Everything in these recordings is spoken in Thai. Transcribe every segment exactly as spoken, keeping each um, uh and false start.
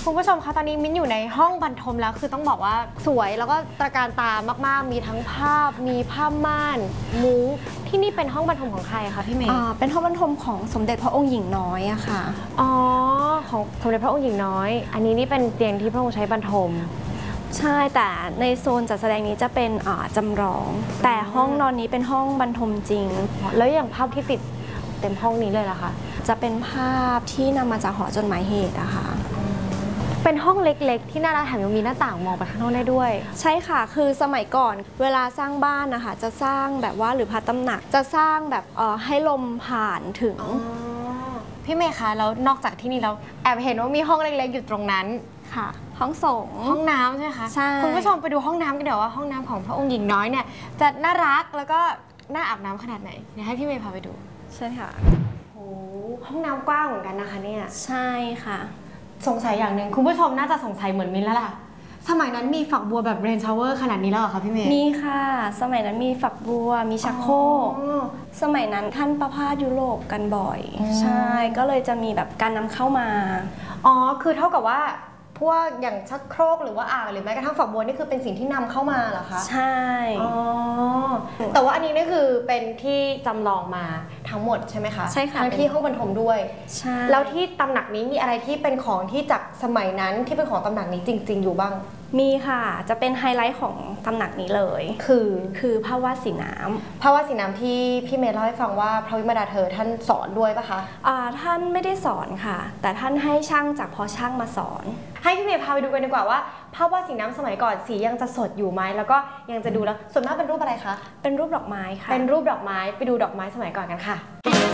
คุณผู้ชมคะตอนนี้มิ้นอยู่ในห้องบรรทมแล้วคือต้องบอกว่าสวยแล้วก็ตระการตามากๆมีทั้งภาพมีผ้าม่านมุ้งที่นี่เป็นห้องบรรทมของใครคะพี่เมย์เป็นห้องบรรทมของสมเด็จพระองค์หญิงน้อยอะค่ะอ๋อของสมเด็จพระองค์หญิงน้อยอันนี้นี่เป็นเตียงที่พระองค์ใช้บรรทมใช่แต่ในโซนจัดแสดงนี้จะเป็นจำลองแต่ห้องนอนนี้เป็นห้องบรรทมจริงแล้วอย่างภาพที่ติดเต็มห้องนี้เลยล่ะคะจะเป็นภาพที่นำมาจากหอจดหมายเหตุอะค่ะเป็นห้องเล็กๆที่น่ารักแถมยังมีหน้าต่างมองไปข้างนอกได้ด้วยใช่ค่ะคือสมัยก่อนเวลาสร้างบ้านนะคะจะสร้างแบบว่าหรือพระตำหนักจะสร้างแบบเอ่อให้ลมผ่านถึงพี่เมย์คะแล้วนอกจากที่นี่แล้วแอบเห็นว่ามีห้องเล็กๆอยู่ตรงนั้นค่ะห้องสงฆ์ห้องน้ำใช่ไหมคะใช่คุณผู้ชมไปดูห้องน้ำกันเดี๋ยวว่าห้องน้ำของพระองค์หญิงน้อยเนี่ยจะน่ารักแล้วก็น่าอาบน้ำขนาดไหนเดี๋ยวให้พี่เมย์พาไปดูใช่ค่ะโอ้ห้องน้ำกว้างเหมือนกันนะคะเนี่ยใช่ค่ะสงสัยอย่างหนึ่งคุณผู้ชมน่าจะสงสัยเหมือนมิ้นแล้วล่ะสมัยนั้นมีฝักบัวแบบเรนชาวเวอร์ขนาดนี้แล้วเหรอคะพี่เมย์มีค่ะสมัยนั้นมีฝักบัวมีชักโครกสมัยนั้นท่านประพาสยุโรปกันบ่อยใช่ก็เลยจะมีแบบการนำเข้ามาอ๋อคือเท่ากับว่าพวกอย่างชักโครกหรือว่าอ่างหรือแม้กระทั่งฝักบัวนี่คือเป็นสิ่งที่นำเข้ามาเหรอคะใช่อ๋อแต่ว่าอันนี้นี่คือเป็นที่จำลองมาทั้งหมดใช่ไหมคะใช่ค่ะทั้งที่ห้องบรรทมด้วยใช่แล้วที่ตำหนักนี้มีอะไรที่เป็นของที่จากสมัยนั้นที่เป็นของตำหนักนี้จริงๆอยู่บ้างมีค่ะจะเป็นไฮไลท์ของตำหนักนี้เลยคือคือภาพวาดสีน้ำภาพวาดสีน้ำที่พี่เมย์เล่าให้ฟังว่าพระวิมาดาเธอท่านสอนด้วยปะคะอ่าท่านไม่ได้สอนค่ะแต่ท่านให้ช่างจากพอช่างมาสอนให้พี่เมย์พาไปดูกันดีกว่าว่าภาพวาดสีน้ำสมัยก่อนสียังจะสดอยู่ไหมแล้วก็ยังจะดูแล้วส่วนมากเป็นรูปอะไรคะเป็นรูปดอกไม้ค่ะเป็นรูปดอกไม้ไปดูดอกไม้สมัยก่อนกันค่ะ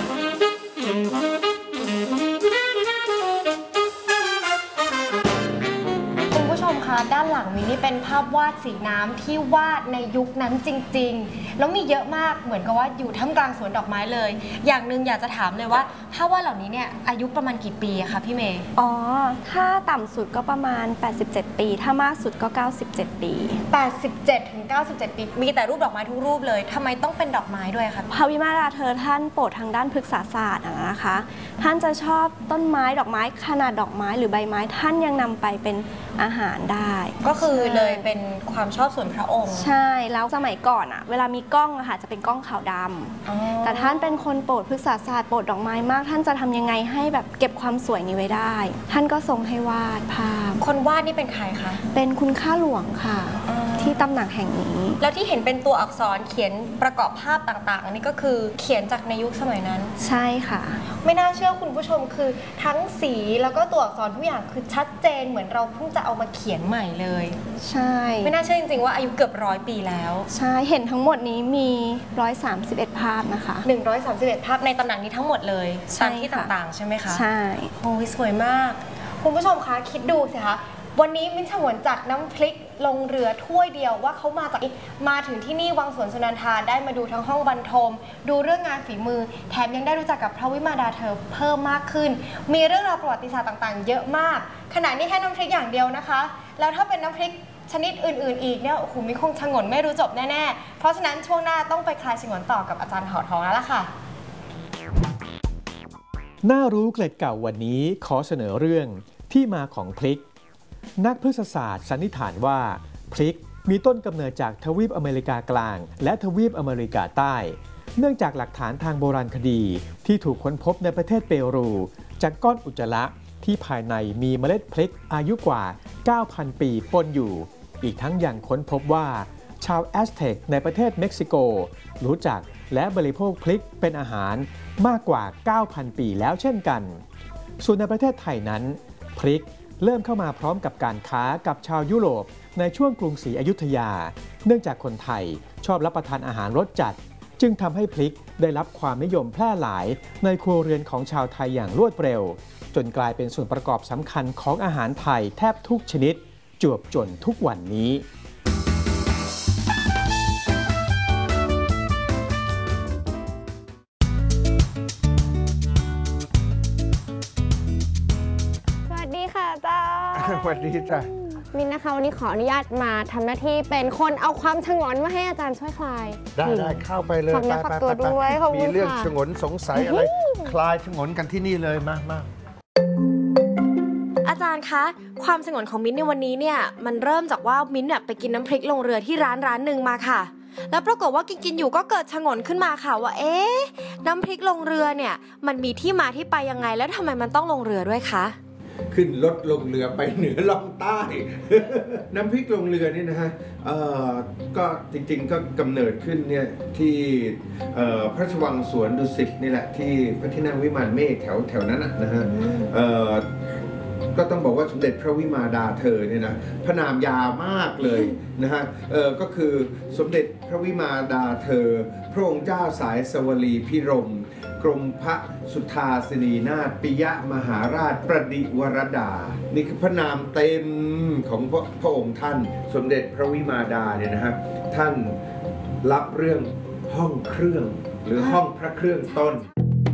ด้านหลังนี้นี่เป็นภาพวาดสีน้ำที่วาดในยุคนั้นจริงๆแล้วมีเยอะมากเหมือนกับว่าอยู่ท่ามกลางสวนดอกไม้เลยอย่างหนึ่งอยากจะถามเลยว่าภาพวาดเหล่านี้เนี่ยอายุประมาณกี่ปีคะพี่เมย์อ๋อถ้าต่ำสุดก็ประมาณแปดสิบเจ็ดปีถ้ามากสุดก็เก้าสิบเจ็ดปีแปดสิบเจ็ดถึงเก้าสิบเจ็ดปีมีแต่รูปดอกไม้ทุกรูปเลยทำไมต้องเป็นดอกไม้ด้วยคะพระวิมาราเธอท่านโปรดทางด้านพฤกษศาสตร์นะคะท่านจะชอบต้นไม้ดอกไม้ขนาดดอกไม้หรือใบไม้ท่านยังนำไปเป็นอาหารได้ก็คือเลยเป็นความชอบส่วนพระองค์ใช่แล้วสมัยก่อนอะเวลามีกล้องอะค่ะจะเป็นกล้องขาวดำแต่ท่านเป็นคนโปรดพฤกษศาสตร์โปรดดอกไม้มากท่านจะทำยังไงให้แบบเก็บความสวยนี้ไว้ได้ท่านก็ทรงให้วาดภาพคนวาดนี่เป็นใครคะเป็นคุณข้าหลวงค่ะที่ตำหนักแห่งนี้แล้วที่เห็นเป็นตัวอักษรเขียนประกอบภาพต่างๆนี่ก็คือเขียนจากในยุคสมัยนั้นใช่ค่ะไม่น่าเชื่อคุณผู้ชมคือทั้งสีแล้วก็ตัวอักษรทุกอย่างคือชัดเจนเหมือนเราเพิ่งจะเอามาเขียนใหม่เลยใช่ไม่น่าเชื่อจริงๆว่าอายุเกือบร้อยปีแล้วใช่เห็นทั้งหมดนี้มีหนึ่งร้อยสามสิบเอ็ดภาพนะคะหนึ่งร้อยสามสิบเอ็ดภาพในตำหนักนี้ทั้งหมดเลยตามที่ต่างๆใช่ไหมคะใช่โอ้ยสวยมากคุณผู้ชมคะคิดดูสิคะวันนี้มิ้นฉงนจัดน้ำพริกลงเรือถ้วยเดียวว่าเขามาจากมาถึงที่นี่วังสวนสุนันทาได้มาดูทั้งห้องบรรทมดูเรื่องงานฝีมือแถมยังได้รู้จักกับพระวิมาดาเธอเพิ่มมากขึ้นมีเรื่องราวประวัติศาสตร์ต่างๆเยอะมากขณะนี้แค่น้ำพริกอย่างเดียวนะคะแล้วถ้าเป็นน้ำพริกชนิดอื่นๆอีกเนี่ยโอ้โหมีคงฉงนไม่รู้จบแน่ๆเพราะฉะนั้นช่วงหน้าต้องไปคลายฉงนต่อกับอาจารย์หอทองแล้วล่ะค่ะน่ารู้เกล็ดเก่าวันนี้ขอเสนอเรื่องที่มาของพริกนักพฤกษศาสตร์สันนิษฐานว่าพริกมีต้นกำเนิดจากทวีปอเมริกากลางและทวีปอเมริกาใต้เนื่องจากหลักฐานทางโบราณคดีที่ถูกค้นพบในประเทศเปรูจากก้อนอุจจาระที่ภายในมีเมล็ดพริกอายุกว่า เก้าพัน ปีปนอยู่อีกทั้งยังค้นพบว่าชาวแอสเท็กในประเทศเม็กซิโกรู้จักและบริโภคพริกเป็นอาหารมากกว่า เก้าพัน ปีแล้วเช่นกันส่วนในประเทศไทยนั้นพริกเริ่มเข้ามาพร้อมกับการค้ากับชาวยุโรปในช่วงกรุงศรีอยุธยาเนื่องจากคนไทยชอบรับประทานอาหารรสจัดจึงทำให้พริกได้รับความนิยมแพร่หลายในครัวเรือนของชาวไทยอย่างรวดเร็วจนกลายเป็นส่วนประกอบสำคัญของอาหารไทยแทบทุกชนิดจวบจนทุกวันนี้สวัสดีค่ะจ้าสวัสดีจ้ะมินนะคะวันนี้ขออนุญาตมาทำหน้าที่เป็นคนเอาความฉงนมาให้อาจารย์ช่วยคลายได้ได้เข้าไปเลยฝากเนื้อฝากตัวด้วยมีเรื่องฉงนสงสัยอะไรคลายฉงนกันที่นี่เลยมามาอาจารย์คะความสงวนของมิ้นท์ในวันนี้เนี่ยมันเริ่มจากว่ามิ้นท์เนี่ยไปกินน้ำพริกลงเรือที่ร้านร้านหนึ่งมาค่ะแล้วปรากฏว่ากินกินอยู่ก็เกิดฉงนขึ้นมาค่ะว่าเอ๊ะน้ำพริกลงเรือเนี่ยมันมีที่มาที่ไปยังไงแล้วทำไมมันต้องลงเรือด้วยคะขึ้นรถลงเรือไปเหนือล่องใต้ น้ำพริกลงเรือนี่นะฮะเอ่อก็จริงๆก็กำเนิดขึ้นเนี่ยที่เอ่อพระราชวังสวนดุสิตนี่แหละที่พระที่นั่งวิมานเมฆแถวแถวนั้นนะฮะเอ่อก็ต้องบอกว่าสมเด็จพระวิมาดาเธอเนี่ยนะพระนามยาวมากเลยนะฮะเออก็คือสมเด็จพระวิมาดาเธอพระองค์เจ้าสายสวลีพิรมกรมพระสุทธาสินีนาถปิยมหาราชประดิวรดานี่คือพระนามเต็มของพระพระองค์ท่านสมเด็จพระวิมาดาเนี่ยนะครับท่านรับเรื่องห้องเครื่องหรือห้องพระเครื่องต้น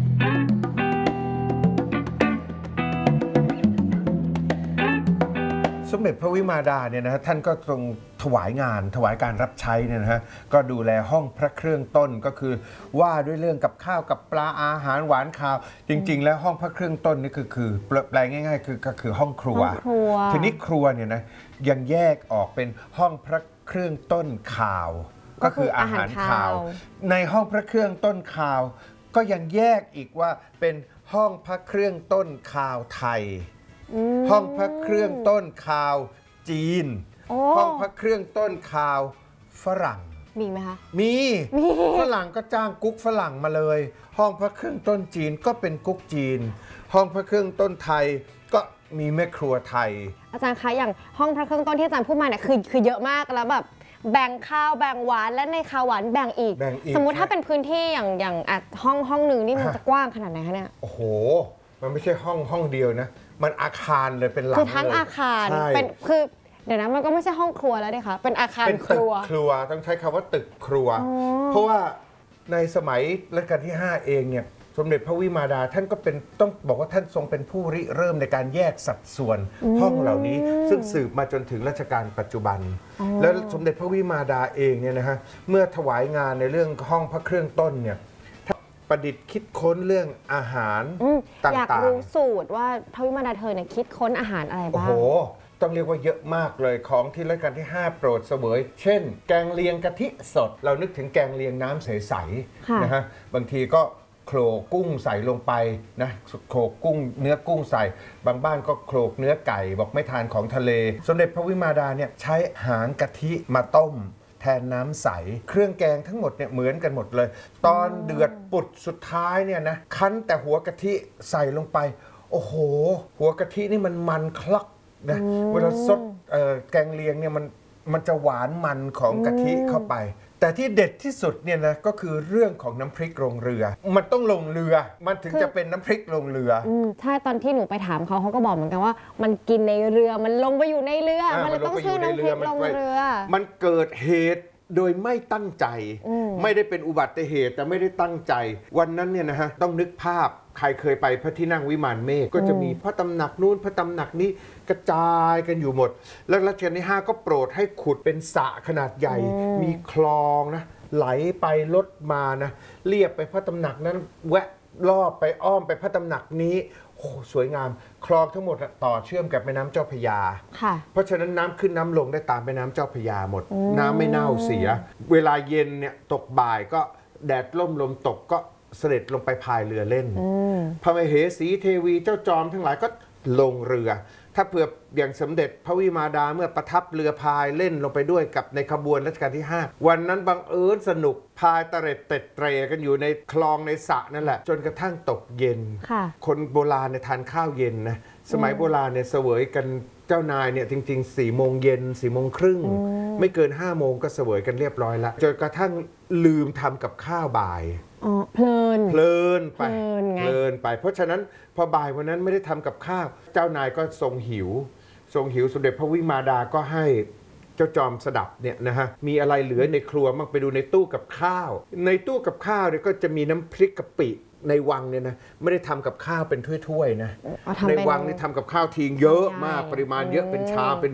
สมเด็จพระวิมาดาเนี่ยนะฮะท่านก็ทรงถวายงานถวายการรับใช้เนี่ยนะฮะก็ดูแลห้องพระเครื่องต้นก็คือว่าด้วยเรื่องกับข้าวกับปลาอาหารหวานข้าวจริงๆแล้วห้องพระเครื่องต้นนี่คือคือแปลง่ายๆคือก็คือห้องครัวทีนี้ครัวเนี่ยนะยังแยกออกเป็นห้องพระเครื่องต้นข่าวก็คืออาหารข่าวในห้องพระเครื่องต้นข่าวก็ยังแยกอีกว่าเป็นห้องพระเครื่องต้นข่าวไทยห้องพระเครื่องต้นข่าวจีนห้องพระเครื่องต้นข่าวฝรั่งมีไหมคะมีฝรั่งก็จ้างกุ๊กฝรั่งมาเลยห้องพระเครื่องต้นจีนก็เป็นกุ๊กจีนห้องพระเครื่องต้นไทยก็มีแม่ครัวไทยอาจารย์คะอย่างห้องพระเครื่องต้นที่อาจารย์พูดมาเนี่ยคือคือเยอะมากแล้วแบบแบ่งข้าวแบ่งหวานและในข้าวหวานแบ่งอีกสมมุติถ้าเป็นพื้นที่อย่างอย่างห้องห้องหนึ่งนี่มันจะกว้างขนาดไหนคะเนี่ยโอ้โหมันไม่ใช่ห้องห้องเดียวนะมันอาคารเลยเป็นหลังคือทั้งอาคารเป็นคือเดี๋ยวนะมันก็ไม่ใช่ห้องครัวแล้วดิคะเป็นอาคารครัวครัวต้องใช้คำว่าตึกครัวเพราะว่าในสมัยรัชกาลที่ห้าเองเนี่ยสมเด็จพระวิมาดาท่านก็เป็นต้องบอกว่าท่านทรงเป็นผู้ริเริ่มในการแยกสัดส่วนห้องเหล่านี้ซึ่งสืบมาจนถึงรัชกาลปัจจุบันแล้วสมเด็จพระวิมาดาเองเนี่ยนะฮะเมื่อถวายงานในเรื่องห้องพระเครื่องต้นเนี่ยประดิษฐ์คิดค้นเรื่องอาหารต่างๆอยากรู้สูตรว่าพระวิมาดาเธอเนี่ยคิดค้นอาหารอะไรบ้างโอ้โหต้องเรียกว่าเยอะมากเลยของที่รัชกาลที่ห้าโปรดเสวยเช่นแกงเลียงกะทิสดเรานึกถึงแกงเลียงน้ำใสๆนะฮะบางทีก็โขลกกุ้งใส่ลงไปนะโขลกกุ้งเนื้อกุ้งใส่บางบ้านก็โขลกเนื้อไก่บอกไม่ทานของทะเลสมเด็จพระวิมาดาเนี่ยใช้หางกะทิมาต้มแทนน้ำใสเครื่องแกงทั้งหมดเนี่ยเหมือนกันหมดเลยตอนเดือดปุดสุดท้ายเนี่ยนะคั้นแต่หัวกะทิใส่ลงไปโอ้โหหัวกะทินี่มันมันคลักนะเวลาซดแกงเลียงเนี่ยมันมันจะหวานมันของกะทิเข้าไปแต่ที่เด็ดที่สุดเนี่ยนะก็คือเรื่องของน้ำพริกลงเรือมันต้องลงเรือมันถึงจะเป็นน้ำพริกลงเรือใช่ตอนที่หนูไปถามเขาเขาก็บอกเหมือนกันว่ามันกินในเรือมันลงไปอยู่ในเรือมันเลยต้องชื่อน้ำพริกลงเรือมันเกิดเหตุโดยไม่ตั้งใจไม่ได้เป็นอุบัติเหตุแต่ไม่ได้ตั้งใจวันนั้นเนี่ยนะฮะต้องนึกภาพใครเคยไปพระที่นั่งวิมานเมฆก็จะมีพระตำหนักนู้นพระตำหนักนี้กระจายกันอยู่หมดแล้วรัชกาลที่ห้าก็โปรดให้ขุดเป็นสระขนาดใหญ่มีคลองนะไหลไปลดมานะเรียบไปพระตำหนักนั้นแวะรอบไปอ้อมไปพระตำหนักนี้โอ้สวยงามคลองทั้งหมดต่อเชื่อมกับแม่น้ำเจ้าพระยาเพราะฉะนั้นน้ำขึ้นน้ำลงได้ตามแม่น้ำเจ้าพระยาหมดน้ำไม่เน่าเสียเวลาเย็นเนี่ยตกบ่ายก็แดดล่มลมตกก็เสด็จลงไปพายเรือเล่นพระมเหสีเทวีเจ้าจอมทั้งหลายก็ลงเรือถ้าเผื่ออย่างสมเด็จพระวิมาดาเมื่อประทับเรือพายเล่นลงไปด้วยกับในขบวนรัชกาลที่ห้าวันนั้นบังเอิญสนุกพายตะเร็ดเต็ดเตรกันอยู่ในคลองในสระนั่นแหละจนกระทั่งตกเย็นคนโบราณเนี่ยทานข้าวเย็นนะสมัยโบราณเนี่ยเสวยกันเจ้านายเนี่ยจริงๆสี่โมงเย็นสี่โมงครึ่งไม่เกินห้าโมงก็เสวยกันเรียบร้อยแล้วจนกระทั่งลืมทำกับข้าวบ่ายอ๋อเพลินเพลินไปเพลินไปเพราะฉะนั้นพอบ่ายวันนั้นไม่ได้ทำกับข้าวเจ้านายก็ทรงหิวทรงหิวสมเด็จพระวิมาดาก็ให้เจ้าจอมสดับเนี่ยนะฮะมีอะไรเหลือในครัวมั่งไปดูในตู้กับข้าวในตู้กับข้าวเนี่ยก็จะมีน้ำพริกกะปิในวังเนี่ยนะไม่ได้ทำกับข้าวเป็นถ้วยๆนะในวังนี่ทำกับข้าวทิ้งเยอะมากปริมาณเยอะเป็นชามเป็น